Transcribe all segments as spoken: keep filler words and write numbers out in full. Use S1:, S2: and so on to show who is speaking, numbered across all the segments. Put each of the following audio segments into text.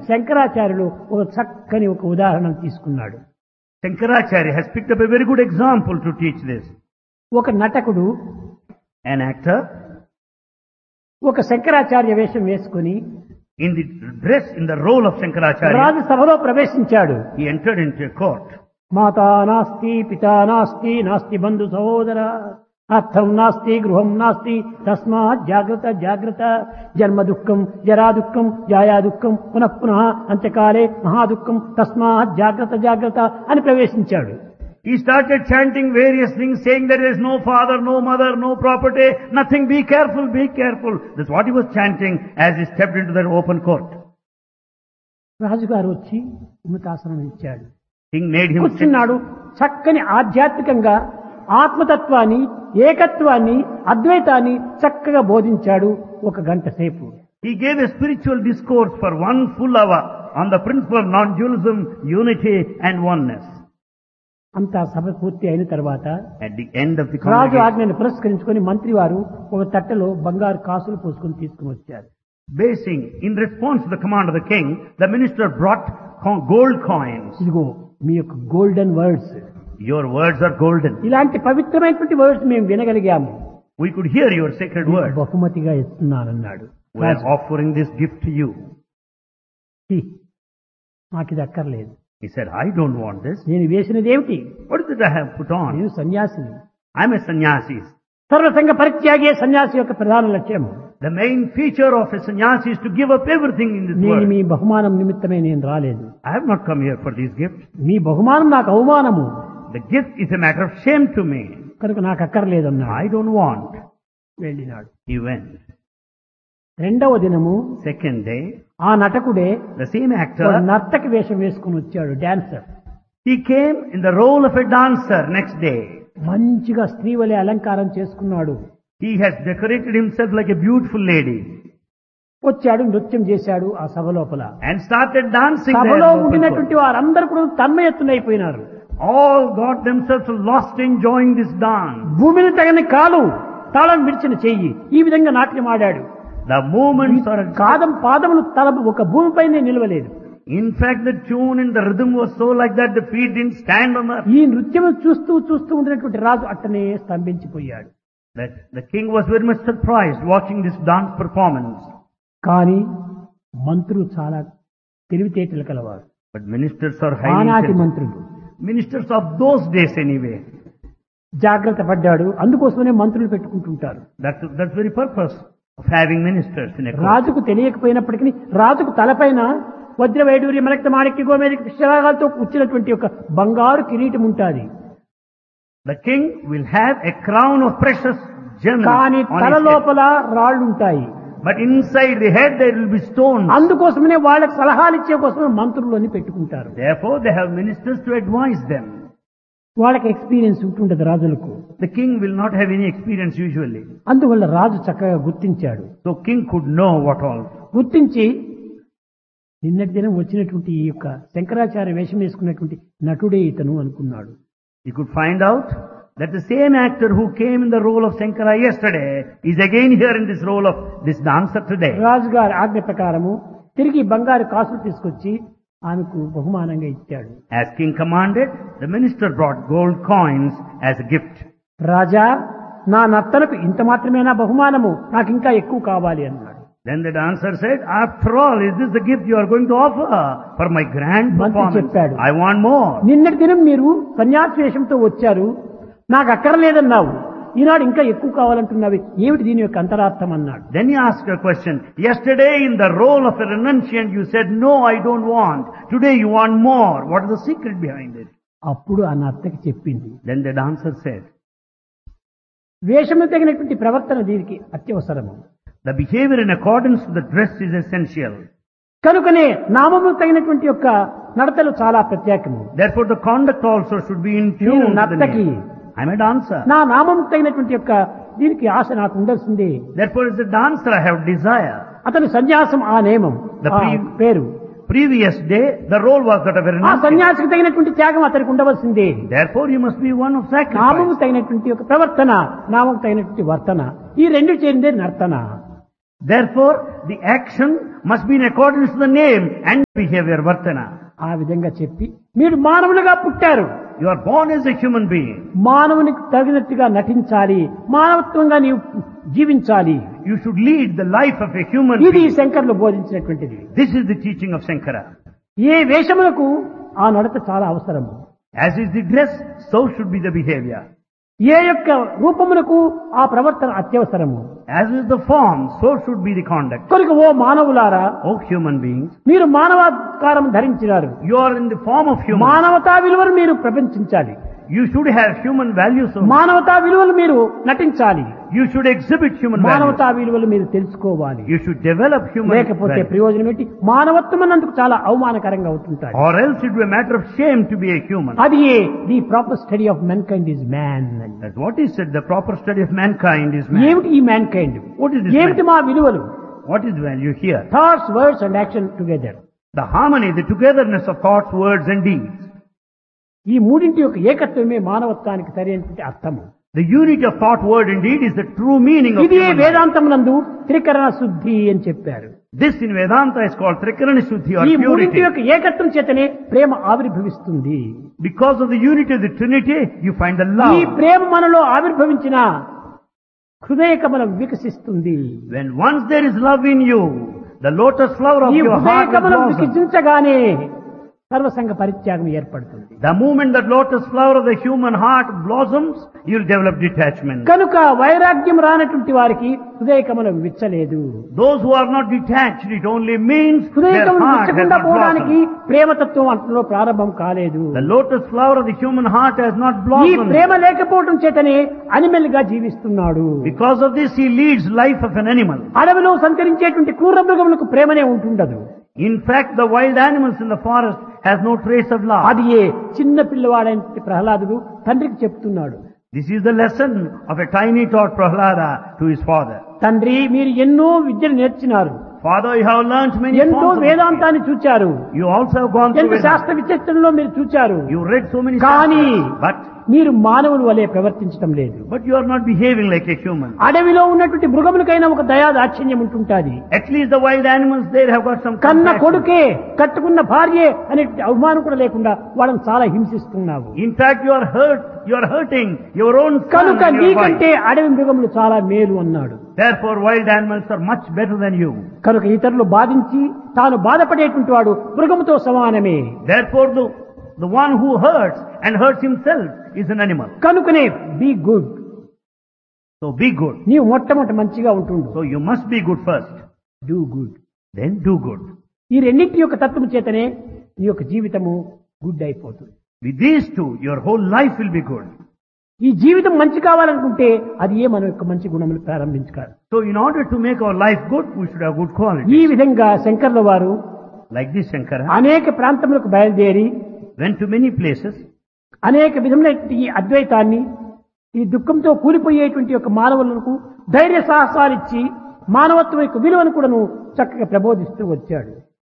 S1: శంకరాచార్యులు ఒక చక్కని ఒక ఉదాహరణ తీసుకున్నాడు.
S2: Shankaracharya has picked up a very good example to teach this.
S1: ఒక నటకుడు
S2: An actor
S1: ఒక శంకరాచార్య వేషం వేసుకుని
S2: in the dress in the role of Shankaracharya,
S1: రాజసభలో ప్రవేశించాడు.
S2: he entered into a court.
S1: మాతా నాస్తి పితా నాస్తి నాస్తి బంధు సహోదర అర్థం నాస్తి గృహం నాస్తి తస్మాత్ జాగ్రత్త జాగ్రత్త జన్మ దుఃఖం జరా దుఃఖం జాయా దుఃఖం పునః పునః అంత్యకాలే మహాదుఃఖం తస్మాత్ జాగ్రత్త జాగ్రత్త అని ప్రవేశించాడు.
S2: He started chanting various things, saying that there is no father, no mother, no property, nothing. Be careful, be careful. That's what he was chanting as he stepped into that open court.
S1: రాజుగారు వచ్చి ఉన్నతాసనం ఇచ్చాడు.
S2: King made him sit.
S1: కూర్చున్నాడు. చక్కని ఆధ్యాత్మికంగా ఆత్మతత్వాన్ని, ఏకత్వాన్ని, అద్వైతాన్ని చక్కగా బోధించాడు ఒక గంట సేపు.
S2: He gave a spiritual discourse for one full hour on the principle of non-dualism, unity and oneness.
S1: అంతా సభ పూర్తి అయిన తర్వాత
S2: At the end of the
S1: Raju
S2: congregation,
S1: ఆజ్ఞను పురస్కరించుకొని మంత్రి వారు ఒక తట్టలో బంగారు కాసులు పోసుకొని తీసుకుని వచ్చారు.
S2: basing in response to the command of the king, the minister brought co- gold coins.
S1: ఇదిగో మీ యొక్క golden words,
S2: Your words are golden.
S1: ఇలాంటి పవిత్రమైనటువంటి వర్డ్స్ మేము వినగలిగాము,
S2: We could hear your sacred
S1: మీకు
S2: word.
S1: బహుమతిగా ఇస్తున్నానన్నాడు.
S2: We are offering this gift to you.
S1: "He, నాకు ఇది అక్కర్లేదు.
S2: He said, I don't want this.
S1: నేను వేసినది ఏమిటి?
S2: What is it I have put on?
S1: నేను సన్యాసిని.
S2: I'm a sannyasi.
S1: సర్వసంగ పరిత్యాగే సన్యాసి యొక్క ప్రధాన లక్ష్యం.
S2: The main feature of a sannyasi is to give up everything in this
S1: నేను
S2: world.
S1: మీ బహుమానం నిమిత్తమే నేను రాలేదు.
S2: I have not come here for these gifts.
S1: మీ బహుమానం నాకు అవమానము,
S2: The gift is a matter of shame to me.
S1: కనుక నాకు అక్కర్లేదన్నాడు.
S2: I don't want.
S1: వెళ్ళినాడు.
S2: He went.
S1: రెండవ దినము
S2: Second day,
S1: ఆ నటకుడే
S2: the same
S1: ఒక
S2: actor,
S1: నర్తకి వేషం వేసుకుని వచ్చాడు, dancer.
S2: he came in the role of a dancer next day.
S1: మంచిగా స్త్రీ వలె అలంకారం చేసుకున్నాడు.
S2: He has decorated himself like a beautiful lady
S1: వచ్చాడు, నృత్యం చేశాడు ఆ సభ లోపల.
S2: and started dancing there.
S1: సభలో
S2: in the open
S1: ఉండినటువంటి
S2: court.
S1: వారందరూ కూడా తన్మయత్తునైపోయినారు.
S2: All got themselves lost enjoying this dance.
S1: భూమిని తగని కాలు, తాళం విడిచిన చెయ్యి, ఈ విధంగా నాట్యం ఆడాడు.
S2: The movements are...
S1: కాదం పాదములు తల ఒక భూమిపైనే నిలవలేదు.
S2: In fact, the tune and the rhythm was so like that the feet didn't stand on the...
S1: ఈ నృత్యం చూస్తూ చూస్తూ ఉండినటువంటి రాజు అట్టనే స్తంభించిపోయాడు.
S2: That the king was very much surprised watching this dance performance.
S1: కానీ మంత్రులు చాలా తెలివితేటలు కలవారు.
S2: But ministers are highly
S1: ఆనాటి
S2: intelligent.
S1: మంత్రులు
S2: Ministers of those days anyway.
S1: జాగ్రత్త పడ్డాడు. అందుకోసమనే మంత్రులు పెట్టుకుంటుంటారు.
S2: That's, that's the very purpose of having ministers in a court.
S1: రాజుకు తెలియకపోయినప్పటికీ రాజుకు తలపైన వజ్ర వైడూర్య మరక్త మాణిక్య గోమేధిక పుష్యరాగాలతో కూర్చున్నటువంటి ఒక బంగారు కిరీటం ఉంటుంది.
S2: The king will have a crown of precious gems
S1: కానీ
S2: on
S1: తల
S2: his head.
S1: లోపల రాళ్ళు ఉంటాయి.
S2: But inside the head there will be stones.
S1: అందుకోసమనే వాళ్ళకి సలహాలు ఇచ్చే కోసమే మంత్రులని పెట్టుకుంటారు.
S2: Therefore they have ministers to advise them.
S1: వాళ్ళకి ఎక్స్పీరియన్స్ ఉంటుండదు రాజులకు.
S2: The king will not have any experience usually.
S1: అందువల్ల రాజు చక్కగా గుర్తించాడు.
S2: So king could know what all.
S1: గుర్తించి నిన్నటి దినం వచ్చినటువంటి ఈ యొక్క శంకరాచార్య వేషం వేసుకున్నటువంటి నటుడే ఇతను అనుకున్నాడు.
S2: He could find out that the same actor who came in the role of Shankara yesterday is again here in this role of this dancer today.
S1: రాజుగారి ఆజ్ఞ ప్రకారము తిరిగి బంగారు కాసులు తీసుకొచ్చి ఆమెకు బహుమానంగా ఇచ్చాడు.
S2: As king commanded, the minister brought gold coins as a gift.
S1: రాజా, నా నర్తనకు ఇంత మాత్రమేనా బహుమానము, నాకు ఇంకా ఎక్కువ కావాలి అన్నాడు.
S2: Then the dancer said, after all, is this the gift you are going to offer for my grand
S1: మంత్రి
S2: performance?
S1: చెప్పాడు,
S2: I want more.
S1: నిన్నటి దినం మీరు సన్యాసి వేషంతో వచ్చారు, నాకు అక్కర్లేదన్నావు, ఈనాడు ఇంకా ఎక్కువ కావాలంటున్నావు, ఏమిటి దీని యొక్క అంతరార్థం అన్నాడు.
S2: Then he asked a question. Yesterday in the role of a renunciant you said, no, I don't want. Today you want more. What is the secret behind it?
S1: అప్పుడు ఆ నర్తకి చెప్పింది,
S2: Then the dancer said,
S1: వేషము తగినటువంటి ప్రవర్తన దీనికి అత్యవసరము,
S2: the behavior in accordance with the dress is essential.
S1: కనుకనే నామము తగినటువంటి యొక్క నడతలు చాలా ప్రత్యేకము.
S2: Therefore the conduct also should be in tune
S1: నేను
S2: to the
S1: నర్తకి,
S2: name. I'm a dancer.
S1: నా నామము తగినటువంటి యొక్క దీనికి ఆశ నాకు ఉండాల్సిందే.
S2: Therefore as a dancer I have desire.
S1: అతని సన్యాసం ఆ నియమం,
S2: The
S1: ఆ
S2: pre-
S1: పేరు.
S2: Previous day the role was that of a
S1: ఆ
S2: renunciant.
S1: సన్యాసికి తగినటువంటి త్యాగం అతనికి ఉండవలసిందే.
S2: Therefore you must be one of
S1: నామము
S2: sacrifice.
S1: తగినటువంటి ఒక ప్రవర్తన, నామము తగినటువంటి వర్తన, ఈ రెండు చేరిందే నర్తన.
S2: Therefore, the action must be in accordance to the name and behavior, vartana.
S1: ఆ విధంగా చెప్పి మీరు మానవులుగా పుట్టారు,
S2: You are born as a human being.
S1: మానవునికి తగినట్టుగా నటించాలి, మానవత్వంగా నీవు జీవించాలి.
S2: You should lead the life of a human
S1: ఇది
S2: being.
S1: శంకర్లు బోధించినటువంటిది.
S2: This is the teaching of Shankara.
S1: ఏ వేషములకు ఆ నడత చాలా అవసరము.
S2: As is the dress, so should be the behavior.
S1: ఏ యొక్క రూపములకు ఆ ప్రవర్తన అత్యవసరము.
S2: As is the form, so should be the conduct.
S1: కనుక ఓ మానవులారా,
S2: O human beings,
S1: మీరు మానవాకారం ధరించినారు,
S2: you are in the form of human.
S1: మానవతా విలువలు మీరు ప్రపంచించాలి,
S2: You should have human values. of-
S1: మానవతా విలువలు మీరు నటించాలి,
S2: You should exhibit human values.
S1: మానవతా విలువలు మీరు తెలుసుకోవాలి.
S2: You should develop human
S1: లేకపోతే
S2: values.
S1: ప్రయోజనం ఏంటి? మానవత్వం అన్నందుకు చాలా అవమానకరంగా అవుతుంటాడు.
S2: Or else it will be a matter of shame to be a human.
S1: అది the proper study of man kind is man.
S2: That's what is said. The proper study of mankind is man.
S1: ఏమిటి ఈ man kind?
S2: What is this
S1: ఏమిటి
S2: man?
S1: మా విలువలు?
S2: What is value here?
S1: Thoughts, words and action together.
S2: The harmony, the togetherness of thoughts, words and deeds.
S1: ఈ మూడింటి యొక్క ఏకత్వమే మానవత్వానికి సరైనటువంటి అర్థము.
S2: The unity of thought, word and deed is the true meaning of
S1: ఇది
S2: human life.
S1: వేదాంతమునందు త్రికరణ శుద్ధి అని చెప్పారు.
S2: This in Vedanta is called Trikarana Shuddhi or
S1: ఈ మూడింటి
S2: purity.
S1: యొక్క ఏకత్వం చేతనే ప్రేమ ఆవిర్భవిస్తుంది.
S2: Because of the unity of the Trinity, you find the
S1: ఈ
S2: love.
S1: ప్రేమ మనలో ఆవిర్భవించిన హృదయ కమలం వికసిస్తుంది.
S2: When once there is love in you, the lotus flower of
S1: ఈ
S2: your
S1: హృదయ
S2: heart will
S1: కమలం
S2: blossom.
S1: వికసించగానే సర్వసంగ పరిత్యాగం ఏర్పడుతుంది.
S2: The moment that lotus flower of the human heart blossoms, you'll develop detachment.
S1: కనుక వైరాగ్యం రానటువంటి వారికి హృదయ కమలం విచ్చలేదు.
S2: Those who are not detached, it only means
S1: హృదయ
S2: their
S1: కమలం
S2: heart has
S1: విచ్చకుండా
S2: not
S1: పోవడానికి
S2: blossomed.
S1: ప్రేమతత్వం అంతలో ప్రారంభం కాలేదు.
S2: The lotus flower of the human heart has not
S1: ఈ
S2: blossomed.
S1: ప్రేమ లేకపోవడం చేతనే అనిమల్ గా జీవిస్తున్నాడు.
S2: Because of this, he leads life of an animal.
S1: అడవిలో సంచరించేటువంటి క్రూర మృగములకు ప్రేమనే ఉంటుండదు.
S2: In fact, the wild animals in the forest has no trace of love.
S1: అది ఏ చిన్న పిల్లవాడైన ప్రహ్లాదుడు తండ్రికి చెప్తున్నాడు.
S2: This is the lesson of a tiny tot Prahlada to his father.
S1: తండ్రి, మీరు ఎన్నో విద్యలు నేర్చినారు,
S2: Father, you have learnt many
S1: ఎంతో
S2: forms of
S1: వేదాంతాన్ని చూచారు,
S2: You also have gone through
S1: ఎంత
S2: Vedanta.
S1: శాస్త్ర విచక్షణలో మీరు చూచారు.
S2: You read so many
S1: కానీ
S2: chapters, but
S1: మీరు మానవుల వలె ప్రవర్తించడం లేదు.
S2: but you are not behaving like a human.
S1: అడవిలో ఉన్నటువంటి మృగములకైనా ఒక దయా దాక్షిణ్యం ఉంటుంటాది.
S2: At least the wild animals there have got some
S1: కన్న
S2: compassion.
S1: కొడుకే, కట్టుకున్న భార్యే అనే అవమానం కూడా లేకుండా వాళ్ళని చాలా హింసిస్తున్నావు.
S2: In fact, you are hurt. You are hurting your own son
S1: కనుక
S2: and your wife.
S1: నీకంటే అడవి మృగములు చాలా మేలు అన్నాడు.
S2: Therefore, wild animals are much better than you.
S1: కనుక ఇతరులు బాధించి తాను బాధపడేటువంటి వాడు మృగముతో సమానమే.
S2: Therefore, the, the one who hurts and hurts himself is an animal.
S1: కనుకనే be good.
S2: So be good.
S1: నీవు మొట్టమొదటి మంచిగా ఉంటుండు.
S2: So you must be good first.
S1: Do good.
S2: Then do good.
S1: ఈ రెండింటి యొక్క తత్వము చేతనే నీ యొక్క జీవితము గుడ్ అయిపోతుంది.
S2: With these two, your whole life will be good.
S1: ఈ జీవితం మంచి కావాలనుకుంటే అది ఏ మన యొక్క మంచి గుణములు ప్రారంభించుకోవాలి.
S2: So in order to make our life good, we should have good
S1: ఈ
S2: qualities.
S1: విధంగా శంకర్ల వారు
S2: Like this Shankara
S1: అనేక ప్రాంతములకు బయలుదేరి
S2: went to many places.
S1: అనేక విధములైన ఈ అద్వైతాన్ని, ఈ దుఃఖంతో కూలిపోయేటువంటి యొక్క మానవులకు ధైర్య సాహసాలిచ్చి మానవత్వం యొక్క విలువను కూడాను చక్కగా ప్రబోధిస్తూ వచ్చాడు.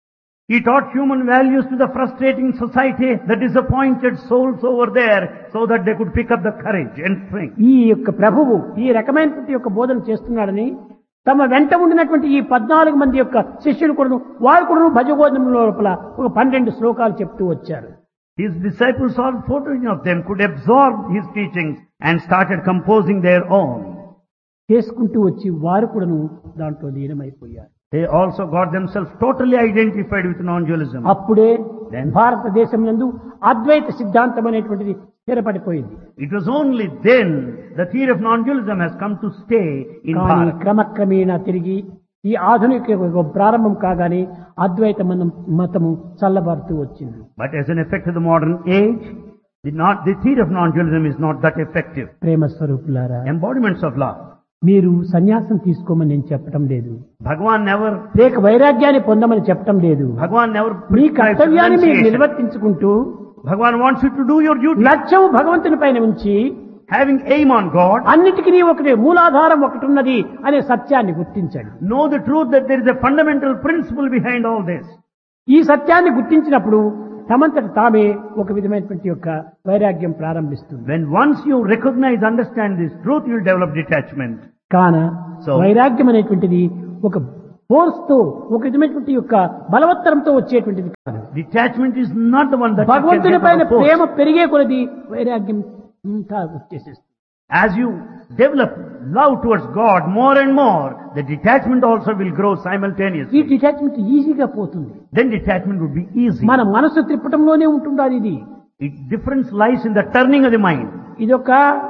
S2: He taught human values to the frustrating society, the disappointed souls over there, so that they could pick up the courage and strength.
S1: ఈ యొక్క ప్రభువు ఈ రకమైనటువంటి యొక్క బోధన చేస్తున్నాడని తమ వెంట ఉండినటువంటి ఈ పద్నాలుగు మంది యొక్క శిష్యులు కూడా వారు కూడా భజగోధం లోపల ఒక పన్నెండు శ్లోకాలు చెప్తూ వచ్చారు.
S2: His disciples, all fourteen of them, could absorb his teachings and started composing their own.
S1: చేసుకుంటూ వచ్చి వారు కూడాను దాంట్లో లీనమైపోయారు.
S2: They also got themselves totally identified with non-dualism.
S1: అప్పుడే
S2: Then-
S1: భారతదేశం నందు అద్వైత సిద్ధాంతం అనేటువంటిది స్థిరపడిపోయింది.
S2: It was only then the theory of non-dualism has come to stay in
S1: కానీ
S2: Bharat.
S1: క్రమక్రమేణా తిరిగి ఈ ఆధునిక యుగ ప్రారంభం కాగానే అద్వైత మతం మతము చల్లబారుతూ వచ్చింది.
S2: But as an effect of the modern age, the, not, the theory of non-dualism is not that effective.
S1: ప్రేమ స్వరూపులారా,
S2: Embodiments of love.
S1: మీరు సన్యాసం తీసుకోమని నేను చెప్పటం లేదు,
S2: Bhagavan never,
S1: లేక వైరాగ్యాన్ని పొందమని చెప్పటం లేదు.
S2: Bhagavan never
S1: మీ
S2: prescribes
S1: కర్తవ్యాన్ని మీరు
S2: renunciation.
S1: నిర్వర్తించుకుంటూ
S2: Bhagavan wants you to do your duty.
S1: లక్ష్యం భగవంతుని పైన ఉంచి
S2: Having aim on God,
S1: అన్నిటికీ ఒకటి మూలాధారం ఒకటి ఉన్నది అనే సత్యాన్ని గుర్తించండి.
S2: know the truth that there is a fundamental principle behind all this.
S1: ఈ సత్యాన్ని గుర్తించినప్పుడు తమంతట తామే ఒక విధమైనటువంటి యొక్క వైరాగ్యం ప్రారంభిస్తుంది.
S2: When once you recognize, understand this truth, you will develop detachment.
S1: కాన
S2: So-
S1: వైరాగ్యం అనేటువంటిది ఒక ఫోర్స్ తో ఒక విధమైనటువంటి యొక్క బలవత్తరంతో వచ్చేటువంటిది కాదు.
S2: Detachment is not the one that you can
S1: భగవంతుని
S2: get
S1: పైన
S2: out of force.
S1: ప్రేమ పెరిగే కొలది వైరాగ్యం ఇంకా వచ్చేసేస్తుంది.
S2: As you develop love towards God more and more, the detachment also will grow
S1: ఈ
S2: simultaneously.
S1: డిటాచ్మెంట్ ఈజీగా పోతుంది.
S2: Then detachment would be easy.
S1: మన మనసు త్రిప్పటంలోనే ఉంటుండాలి. ఇది
S2: It difference lies in the turning of the mind.
S1: ఇదొక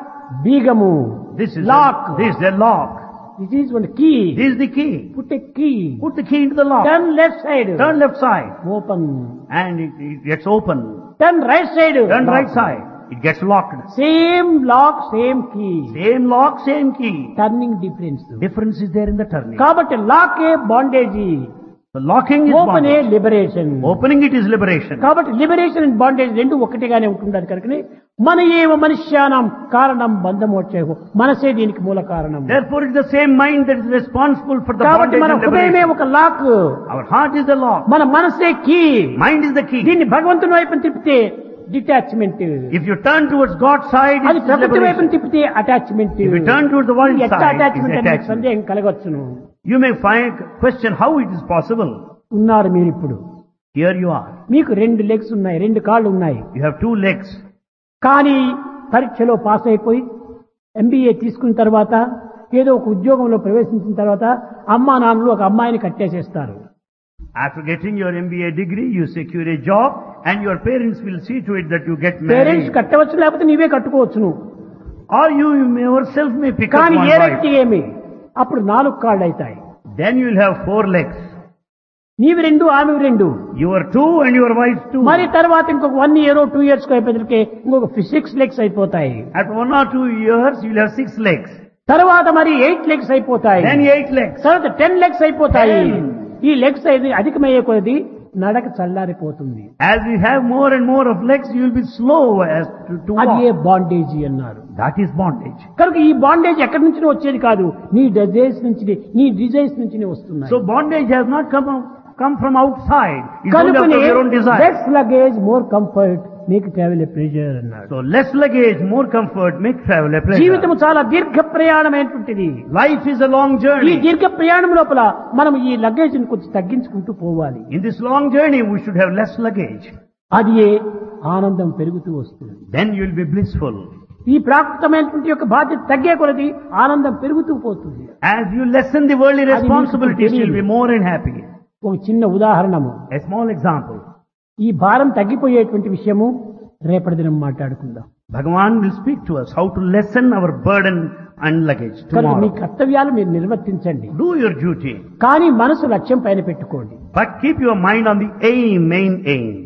S1: బీగము,
S2: This is
S1: lock.
S2: a, this is a lock.
S1: This is one key.
S2: This is the key.
S1: Put a key.
S2: Put the key into the lock.
S1: Turn left side.
S2: Turn left side.
S1: Open.
S2: And it, it gets open.
S1: Turn right side.
S2: Turn right side. It gets locked.
S1: Same lock same key.
S2: Same lock, same key.
S1: Turning difference.
S2: Difference is there in the turning.
S1: కాబట్టి lock A బాండేజీ,
S2: The locking is
S1: open A
S2: bondage.
S1: Liberation.
S2: Opening it is liberation.
S1: కాబట్టి liberation and bondage రెండు ఒకటిగానే ఉంటుండాలి. కనుకనే మన ఏవ మనుష్యానం కారణం బంధమోక్షేహో, మనసే దీనికి మూల కారణం.
S2: Therefore it is the same mind that is responsible for the
S1: కాబట్టి
S2: bondage
S1: మన
S2: and
S1: హృదయమే
S2: liberation.
S1: ఒక lock,
S2: Our heart is the lock.
S1: మన మనసే key.
S2: Mind is the key.
S1: దీన్ని భగవంతుని వైపు తిప్పితే detachment,
S2: If you turn towards God's side,
S1: అది
S2: it is
S1: ప్రకృతి వైపు
S2: liberation.
S1: తిప్పితే attachment.
S2: If you turn towards the world
S1: ఎట్లా
S2: side, it is
S1: అటాచ్మెంట్ అనే
S2: attachment.
S1: సందేహం కలగొచ్చును.
S2: You may find question how it is possible.
S1: ఉన్నారు మీరు ఇప్పుడు,
S2: Here you are.
S1: మీకు రెండు లెగ్స్ ఉన్నాయి, రెండు కాళ్ళు ఉన్నాయి.
S2: You have two legs.
S1: కానీ పరీక్షలో పాస్ అయిపోయి ఎంబీఏ తీసుకున్న తర్వాత ఏదో ఒక ఉద్యోగంలో ప్రవేశించిన తర్వాత అమ్మా నాన్నలు ఒక అమ్మాయిని కట్టేసేస్తారు.
S2: After getting your M B A degree, you secure a job and your parents will see to it that you get
S1: parents
S2: married.
S1: కట్టవచ్చు, లేకపోతే నీవే కట్టుకోవచ్చును.
S2: Or you may yourself may pick up
S1: కానీ
S2: one
S1: ఏ
S2: wife.
S1: వ్యక్తి ఏమి అప్పుడు నాలుగు కాళ్ళు అవుతాయి.
S2: Then you will have four legs.
S1: నీవి రెండు, ఆమె రెండు.
S2: Your two and your wife's two.
S1: మరి తర్వాత ఇంకొక వన్ ఇయర్ టూ ఇయర్స్ అయిపోతే ఇంకొక సిక్స్ లెగ్స్ అయిపోతాయి.
S2: After one or two years, you will have six legs.
S1: తర్వాత మరి ఎయిట్ లెగ్స్ అయిపోతాయి.
S2: Then eight legs.
S1: తర్వాత టెన్ లెగ్స్ అయిపోతాయి.
S2: Ten.
S1: ఈ లెగ్స్ అయితే అధికమయ్యే కొలది నడక చల్లారిపోతుంది.
S2: As you have more and more of legs, you will be slow as to, to
S1: అది ఏ
S2: walk.
S1: బాండేజీ అన్నారు.
S2: That is bondage.
S1: కనుక ఈ బాండేజ్ ఎక్కడి నుంచి వచ్చేది కాదు, నీ డిజైర్స్ నుంచి, నీ డిజైర్స్ నుంచి వస్తున్నాయి.
S2: So bondage has not come come from outside. It's only
S1: కనుకనే
S2: out of your own desire.
S1: Less luggage more comfort make travel A pressure అన్నారు.
S2: So less luggage, more comfort, make travel a pleasure.
S1: జీవితం చాలా దీర్ఘ ప్రయాణమైనటువంటిది.
S2: Life is a long
S1: ఈ
S2: journey.
S1: దీర్ఘ ప్రయాణం లోపల మనం ఈ లగేజ్ ని కొంచెం తగ్గించుకుంటూ పోవాలి.
S2: In this long journey, we should have less luggage.
S1: అది ఏ ఆనందం పెరుగుతూ వస్తుంది.
S2: Then you will be blissful.
S1: ఈ ప్రాకృతమైనటువంటి యొక్క బాధ్యత తగ్గే కొలది ఆనందం పెరుగుతూ పోతుంది.
S2: As you lessen the worldly
S1: అది
S2: responsibilities,
S1: మీకు
S2: you will be more and happy.
S1: ఒక చిన్న ఉదాహరణము,
S2: A small example.
S1: ఈ భారం తగ్గిపోయేటువంటి విషయము రేపటి దినం మాట్లాడుకుందాం.
S2: Bhagavan will speak to us how to lessen our burden and luggage
S1: కనుక మీ
S2: tomorrow.
S1: కర్తవ్యాలు మీరు నిర్వర్తించండి,
S2: Do your duty,
S1: కానీ మనసు లక్ష్యం పైన పెట్టుకోండి.
S2: but keep your mind on the aim, main aim.